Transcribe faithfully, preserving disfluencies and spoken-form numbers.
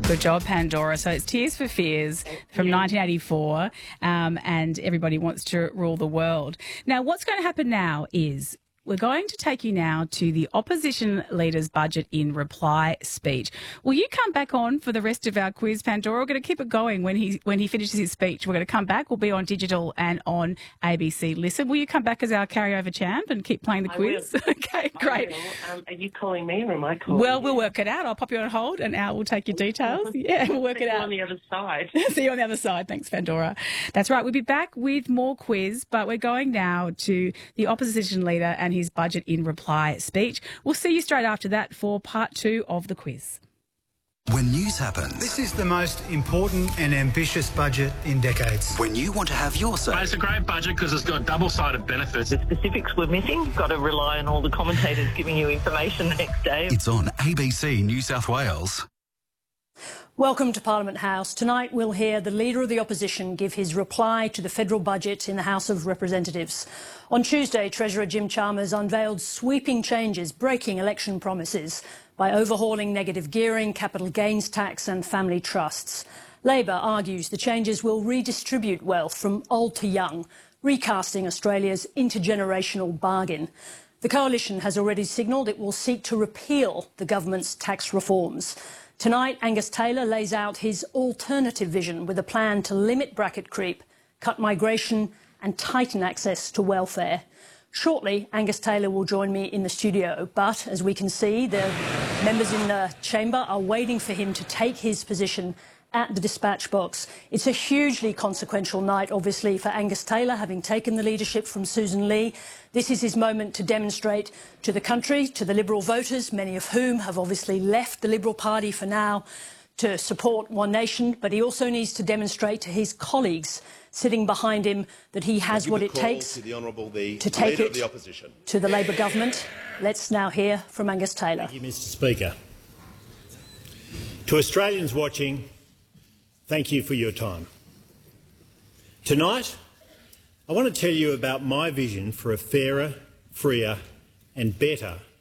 Good job, Pandora. So it's Tears for Fears from nineteen eighty-four, um, and Everybody Wants to Rule the World. Now, what's going to happen now is we're going to take you now to the opposition leader's budget in reply speech. Will you come back on for the rest of our quiz, Pandora? We're going to keep it going when he when he finishes his speech. We're going to come back. We'll be on digital and on A B C Listen. Will you come back as our carryover champ and keep playing the I quiz? will. Okay, great. Um, are you calling me or am I calling Well, you? we'll work it out. I'll pop you on hold and Al will take your details. Yeah, we'll work See it you out. on the other side. See you on the other side. Thanks, Pandora. That's right. We'll be back with more quiz, but we're going now to the opposition leader and his budget in reply speech. We'll see you straight after that for part two of the quiz. When news happens. This is the most important and ambitious budget in decades. When you want to have your say. It's a great budget because it's got double-sided benefits. The specifics were missing. Got to rely on all the commentators giving you information the next day. It's on A B C New South Wales. Welcome to Parliament House. Tonight we'll hear the Leader of the Opposition give his reply to the federal budget in the House of Representatives. On Tuesday, Treasurer Jim Chalmers unveiled sweeping changes breaking election promises by overhauling negative gearing, capital gains tax and family trusts. Labor argues the changes will redistribute wealth from old to young, recasting Australia's intergenerational bargain. The Coalition has already signalled it will seek to repeal the government's tax reforms. Tonight, Angus Taylor lays out his alternative vision with a plan to limit bracket creep, cut migration and tighten access to welfare. Shortly, Angus Taylor will join me in the studio, but as we can see, the members in the chamber are waiting for him to take his position at the dispatch box. It's a hugely consequential night, obviously, for Angus Taylor, having taken the leadership from Susan Lee. This is his moment to demonstrate to the country, to the Liberal voters, many of whom have obviously left the Liberal Party for now, to support One Nation, but he also needs to demonstrate to his colleagues sitting behind him that he has what it takes to, the Honourable, the to take it of the opposition. to the Labor government. Let's now hear from Angus Taylor. Thank you, Mister Speaker. To Australians watching, thank you for your time. Tonight, I want to tell you about my vision for a fairer, freer and better